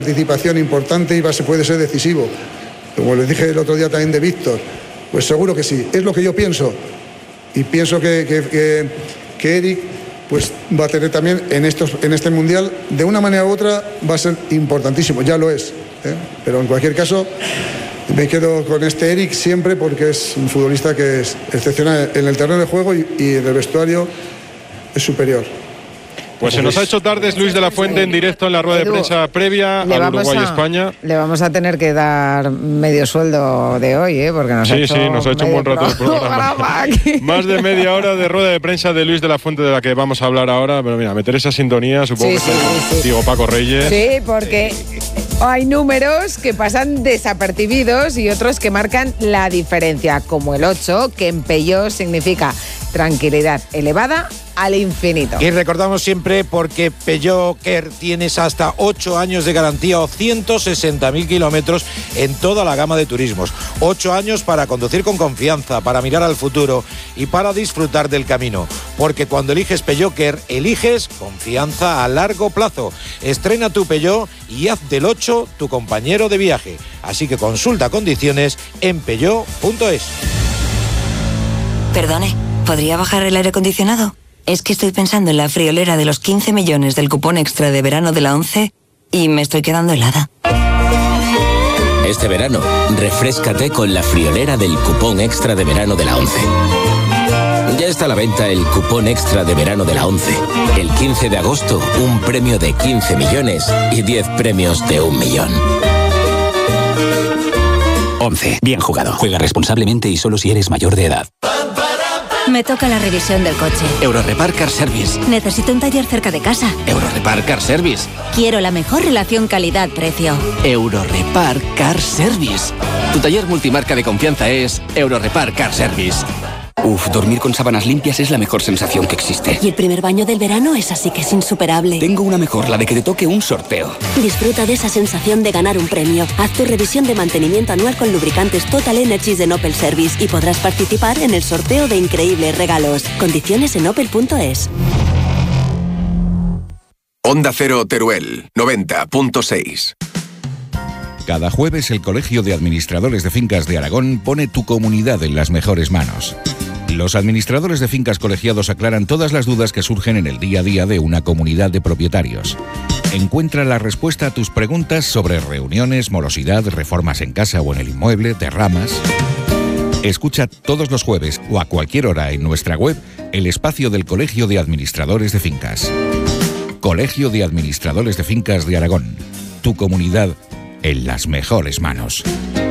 participación importante y puede ser decisivo. Como les dije el otro día también de Víctor, pues seguro que sí. Es lo que yo pienso. Y pienso que Eric pues va a tener también en este Mundial, de una manera u otra, va a ser importantísimo. Ya lo es. Pero en cualquier caso, me quedo con Eric siempre porque es un futbolista que es excepcional en el terreno de juego y en el vestuario es superior. Pues se nos ha hecho tarde Luis de la Fuente en directo en la rueda de prensa previa al Uruguay-España. Le vamos a tener que dar medio sueldo de hoy, porque nos ha hecho un buen rato de programa. Más de media hora de rueda de prensa de Luis de la Fuente, de la que vamos a hablar ahora. Pero mira, meter esa sintonía, supongo que digo Paco Reyes. Sí, porque hay números que pasan desapercibidos y otros que marcan la diferencia, como el 8, que en Peugeot significa tranquilidad elevada al infinito. Y recordamos siempre, porque Peugeot Care tienes hasta 8 años de garantía o 160.000 kilómetros en toda la gama de turismos. 8 años para conducir con confianza, para mirar al futuro y para disfrutar del camino. Porque cuando eliges Peugeot Care, eliges confianza a largo plazo. Estrena tu Peugeot y haz del 8 tu compañero de viaje. Así que consulta condiciones en peugeot.es. Perdone, ¿podría bajar el aire acondicionado? Es que estoy pensando en la friolera de los 15 millones del cupón extra de verano de la 11 y me estoy quedando helada. Este verano, refréscate con la friolera del cupón extra de verano de la 11. Ya está a la venta el cupón extra de verano de la 11. El 15 de agosto, un premio de 15 millones y 10 premios de 1 millón. 11. Bien jugado. Juega responsablemente y solo si eres mayor de edad. Me toca la revisión del coche. Eurorepar Car Service. Necesito un taller cerca de casa. Eurorepar Car Service. Quiero la mejor relación calidad-precio. Eurorepar Car Service. Tu taller multimarca de confianza es Eurorepar Car Service. Dormir con sábanas limpias es la mejor sensación que existe. Y el primer baño del verano es así que es insuperable. Tengo una mejor, la de que te toque un sorteo. Disfruta de esa sensación de ganar un premio. Haz tu revisión de mantenimiento anual con lubricantes Total Energies de Opel Service y podrás participar en el sorteo de increíbles regalos. Condiciones en opel.es. Onda Cero Teruel, 90.6. Cada jueves el Colegio de Administradores de Fincas de Aragón pone tu comunidad en las mejores manos. Los administradores de fincas colegiados aclaran todas las dudas que surgen en el día a día de una comunidad de propietarios. Encuentra la respuesta a tus preguntas sobre reuniones, morosidad, reformas en casa o en el inmueble, derramas. Escucha todos los jueves o a cualquier hora en nuestra web el espacio del Colegio de Administradores de Fincas. Colegio de Administradores de Fincas de Aragón. Tu comunidad en las mejores manos.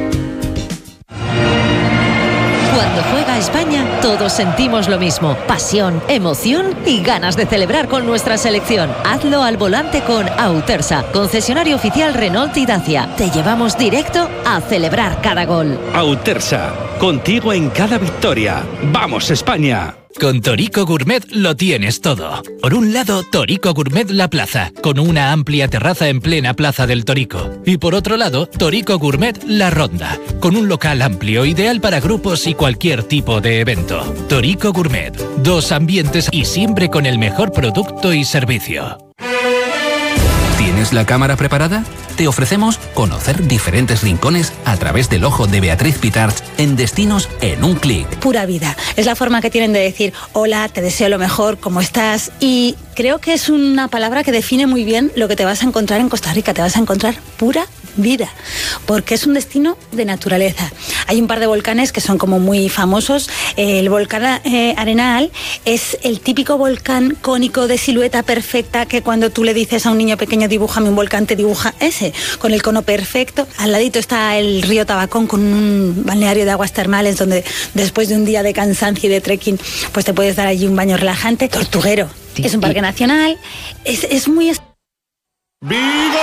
Cuando juega España, todos sentimos lo mismo: pasión, emoción y ganas de celebrar con nuestra selección. Hazlo al volante con Autersa, concesionario oficial Renault y Dacia. Te llevamos directo a celebrar cada gol. Autersa, contigo en cada victoria. ¡Vamos, España! Con Torico Gourmet lo tienes todo. Por un lado, Torico Gourmet La Plaza, con una amplia terraza en plena Plaza del Torico. Y por otro lado, Torico Gourmet La Ronda, con un local amplio, ideal para grupos y cualquier tipo de evento. Torico Gourmet, 2 ambientes y siempre con el mejor producto y servicio. ¿Tienes la cámara preparada? Te ofrecemos conocer diferentes rincones a través del ojo de Beatriz Pitarch en Destinos en un clic. Pura vida. Es la forma que tienen de decir: hola, te deseo lo mejor, ¿cómo estás? Y creo que es una palabra que define muy bien lo que te vas a encontrar en Costa Rica. Te vas a encontrar pura vida, porque es un destino de naturaleza. Hay un par de volcanes que son como muy famosos. El volcán Arenal es el típico volcán cónico de silueta perfecta que cuando tú le dices a un niño pequeño dibújame un volcán, te dibuja ese, con el cono perfecto. Al ladito está el río Tabacón, con un balneario de aguas termales donde después de un día de cansancio y de trekking pues te puedes dar allí un baño relajante. Tortuguero, sí, es un parque nacional, es muy... ¡Vigor!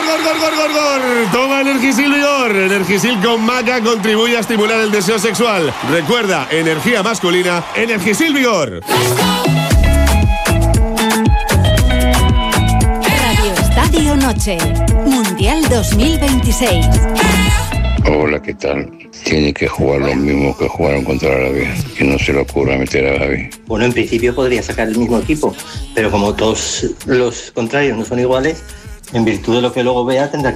Toma Energisil Vigor. Energisil con maca contribuye a estimular el deseo sexual. Recuerda, energía masculina, Energisil Vigor. Radio Estadio Noche, Mundial 2026. Hola, ¿qué tal? Tiene que jugar lo mismo que jugaron contra Arabia. Que no se le ocurra meter a Gavi. Bueno, en principio podría sacar el mismo equipo, pero como todos los contrarios no son iguales, en virtud de lo que luego vea tendrá